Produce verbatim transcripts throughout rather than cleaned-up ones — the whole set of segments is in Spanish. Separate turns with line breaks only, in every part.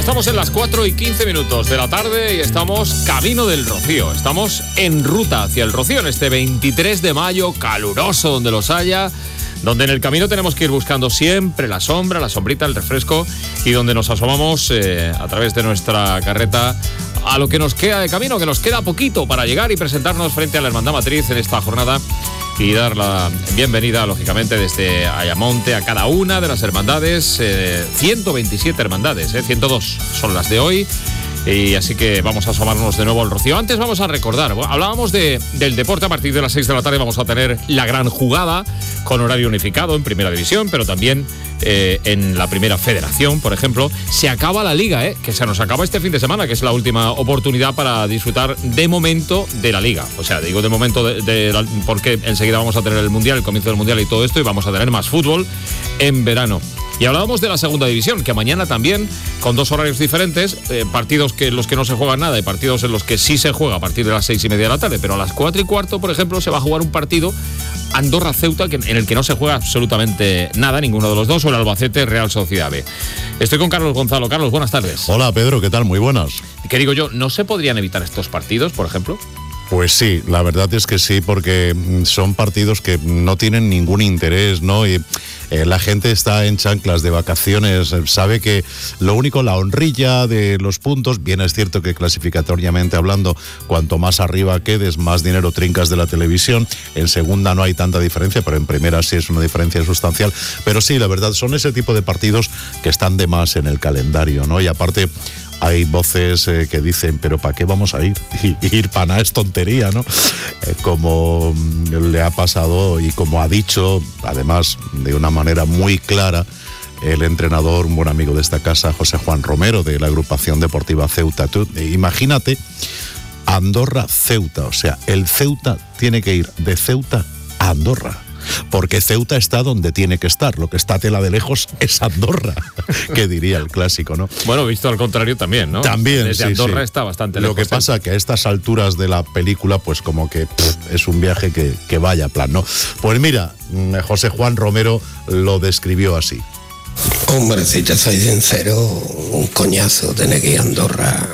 Estamos en las cuatro y quince minutos de la tarde y estamos camino del Rocío. Estamos en ruta hacia el Rocío en este veintitrés de mayo, caluroso donde los haya, donde en el camino tenemos que ir buscando siempre la sombra, la sombrita, el refresco, y donde nos asomamos eh, a través de nuestra carreta a lo que nos queda de camino, que nos queda poquito para llegar y presentarnos frente a la Hermandad Matriz en esta jornada y dar la bienvenida, lógicamente, desde Ayamonte a cada una de las hermandades, eh, ciento veintisiete hermandades, eh, ciento dos son las de hoy. Y así que vamos a asomarnos de nuevo al Rocío. Antes vamos a recordar, bueno, hablábamos de, del deporte. A partir de las seis de la tarde vamos a tener la gran jugada con horario unificado en Primera División, pero también eh, en la Primera Federación, por ejemplo. Se acaba la Liga, eh, que se nos acaba este fin de semana, que es la última oportunidad para disfrutar de momento de la Liga. O sea, digo de momento de, de la, porque enseguida vamos a tener el Mundial, el comienzo del Mundial y todo esto, y vamos a tener más fútbol en verano. Y hablábamos de la Segunda División, que mañana también, con dos horarios diferentes, eh, partidos que en los que no se juega nada y partidos en los que sí se juega a partir de las seis y media de la tarde, pero a las cuatro y cuarto, por ejemplo, se va a jugar un partido Andorra-Ceuta, en el que no se juega absolutamente nada, ninguno de los dos, o el Albacete-Real Sociedad B. Estoy con Carlos Gonzalo. Carlos, buenas tardes.
Hola, Pedro, ¿qué tal? Muy buenas.
¿Qué digo yo? ¿No se podrían evitar estos partidos, por ejemplo?
Pues sí, la verdad es que sí, porque son partidos que no tienen ningún interés, ¿no? Y eh, la gente está en chanclas de vacaciones, sabe que lo único, la honrilla de los puntos, bien es cierto que clasificatoriamente hablando, cuanto más arriba quedes, más dinero trincas de la televisión. En segunda no hay tanta diferencia, pero en primera sí es una diferencia sustancial. Pero sí, la verdad, son ese tipo de partidos que están de más en el calendario, ¿no? Y aparte, hay voces eh, que dicen, pero ¿para qué vamos a ir? Y, ir para nada es tontería, ¿no? Eh, como le ha pasado y como ha dicho, además de una manera muy clara, el entrenador, un buen amigo de esta casa, José Juan Romero, de la agrupación deportiva Ceuta. Tú, eh, imagínate, Andorra-Ceuta, o sea, el Ceuta tiene que ir de Ceuta a Andorra. Porque Ceuta está donde tiene que estar. Lo que está a tela de lejos es Andorra, que diría el clásico, ¿no?
Bueno, visto al contrario también, ¿no?
También,
Desde
sí,
Andorra
sí.
está bastante lejos.
Lo que pasa que a estas alturas de la película, pues como que pff, es un viaje que, que vaya a plan, ¿no? Pues mira, José Juan Romero lo describió así.
Hombre, si te soy sincero, un coñazo tener que ir a Andorra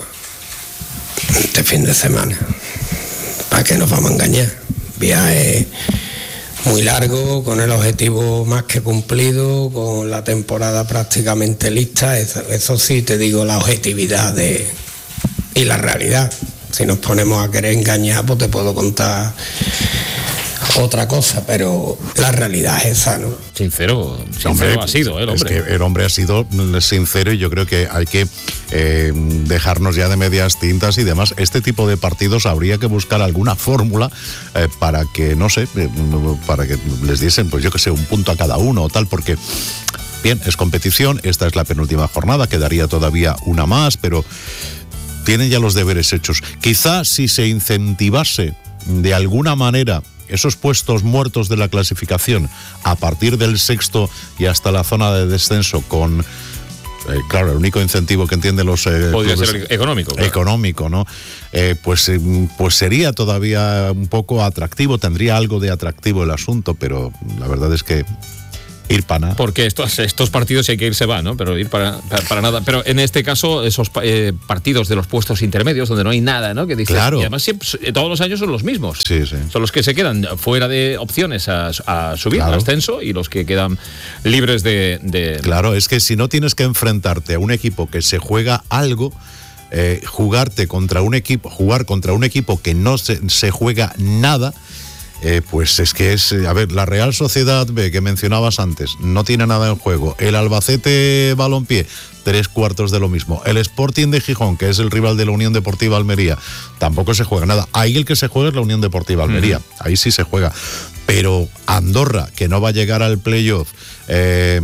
este fin de semana. ¿Para qué nos vamos a engañar? Viaje muy largo, con el objetivo más que cumplido, con la temporada prácticamente lista. Eso, eso sí, te digo, la objetividad de, y la realidad. Si nos ponemos a querer engañar, pues te puedo contar otra cosa, pero la realidad es esa, ¿no?
Sincero, sincero
hombre,
ha sido, ¿eh, el hombre.
Es que el hombre ha sido sincero y yo creo que hay que eh, dejarnos ya de medias tintas y demás. Este tipo de partidos habría que buscar alguna fórmula eh, para que, no sé, eh, para que les diesen, pues yo que sé, un punto a cada uno o tal, porque bien, es competición, esta es la penúltima jornada, quedaría todavía una más, pero tienen ya los deberes hechos. Quizá si se incentivase de alguna manera esos puestos muertos de la clasificación a partir del sexto y hasta la zona de descenso con, eh, claro, el único incentivo que entienden los eh,
podría
clubes,
ser económico, claro.
económico, ¿no? Eh, pues, eh, pues sería todavía un poco atractivo, tendría algo de atractivo el asunto, pero la verdad es que ir para nada.
Porque estos, estos partidos, si hay que ir, se va, ¿no? Pero ir para, para, para nada. Pero en este caso, esos eh, partidos de los puestos intermedios, donde no hay nada, ¿no? Que dicen,
claro.
Y además siempre, todos los años son los mismos.
Sí, sí.
Son los que se quedan fuera de opciones a, a subir,
claro.
al ascenso, y los que quedan libres de, de...
Claro, es que si no tienes que enfrentarte a un equipo que se juega algo, eh, jugarte contra un equipo, jugar contra un equipo que no se, se juega nada, Eh, pues es que es, a ver, la Real Sociedad B que mencionabas antes, no tiene nada en juego. El Albacete Balompié, tres cuartos de lo mismo. El Sporting de Gijón, que es el rival de la Unión Deportiva Almería, tampoco se juega nada. Ahí el que se juega es la Unión Deportiva Almería, uh-huh. Ahí sí se juega. Pero Andorra, que no va a llegar al playoff, eh,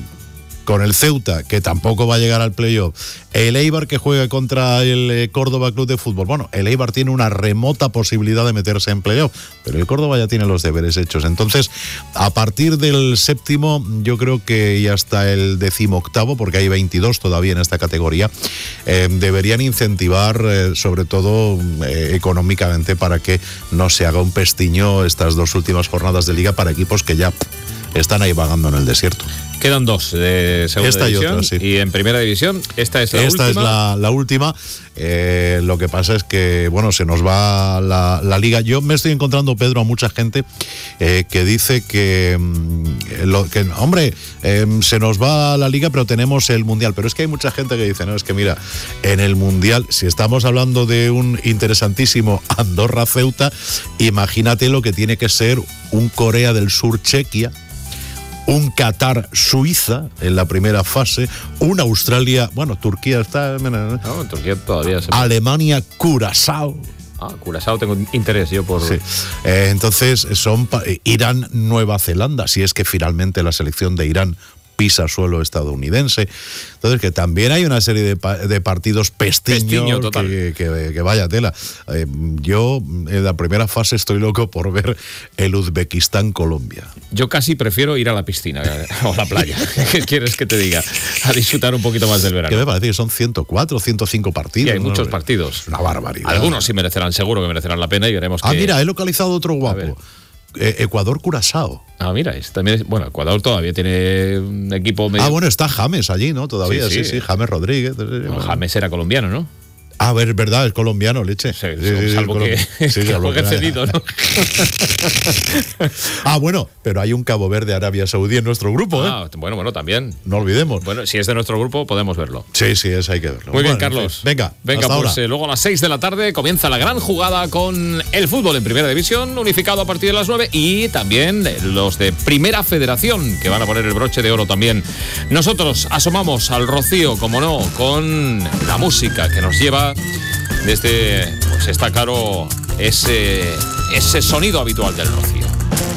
con el Ceuta, que tampoco va a llegar al playoff, el Eibar que juega contra el eh, Córdoba Club de Fútbol. Bueno, el Eibar tiene una remota posibilidad de meterse en playoff, pero el Córdoba ya tiene los deberes hechos. Entonces, a partir del séptimo, yo creo que y hasta el decimoctavo, porque hay veintidós todavía en esta categoría, eh, deberían incentivar, eh, sobre todo eh, económicamente, para que no se haga un pestiño estas dos últimas jornadas de liga para equipos que ya están ahí vagando en el desierto.
Quedan dos de segunda
esta
división
y, otra, sí.
y en primera división esta es la
esta
última.
es la, la última. Eh, lo que pasa es que, bueno, se nos va la, la liga. Yo me estoy encontrando, Pedro, a mucha gente eh, que dice que, mm, lo, que hombre, eh, se nos va la liga, pero tenemos el Mundial. Pero es que hay mucha gente que dice, no, es que mira, en el Mundial, si estamos hablando de un interesantísimo Andorra-Ceuta, imagínate lo que tiene que ser un Corea del Sur-Chequia, un Qatar-Suiza en la primera fase, un Australia, bueno, Turquía está...
No, en Turquía todavía se...
Alemania-Curazao.
Ah, Curazao tengo interés yo por...
Sí. Eh, entonces son pa- Irán-Nueva Zelanda, si es que finalmente la selección de Irán pisa suelo estadounidense. Entonces, que también hay una serie de, pa- de partidos pestiños.
Pestiño total.
Que, que, que vaya tela. Eh, yo, en la primera fase, estoy loco por ver el Uzbekistán-Colombia.
Yo casi prefiero ir a la piscina o a la playa. ¿Qué quieres que te diga? A disfrutar un poquito más del verano.
Que me parece que son ciento cuatro, ciento cinco partidos.
Y hay
¿no?
muchos partidos.
Una barbaridad.
Algunos sí merecerán, seguro que merecerán la pena y veremos
Ah,
que...
mira, he localizado otro guapo. Eh, Ecuador-Curazao.
Ah, mira, es, también es, bueno, Ecuador todavía tiene un equipo medio...
Ah, bueno, está James allí, ¿no? Todavía, sí, sí, sí, sí James Rodríguez.
No, James era colombiano, ¿no?
Ah, es verdad, es colombiano, leche.
Sí, sí, sí, salvo sí, que, sí, que juegue cedido, ¿no?
Ah, bueno, pero hay un Cabo Verde, Arabia Saudí en nuestro grupo, ¿eh?
Ah, bueno, bueno, también.
No olvidemos.
Bueno, si es de nuestro grupo, podemos verlo.
Sí, sí, es, hay que verlo.
Muy bien,
bueno,
Carlos.
Sí. Venga,
Venga,
hasta
pues
ahora.
Eh, luego a las seis de la tarde comienza la gran jugada con el fútbol en Primera División, unificado a partir de las nueve, y también los de Primera Federación, que van a poner el broche de oro también. Nosotros asomamos al Rocío, como no, con la música que nos lleva desde, pues está claro, ese, ese sonido habitual del Rocío.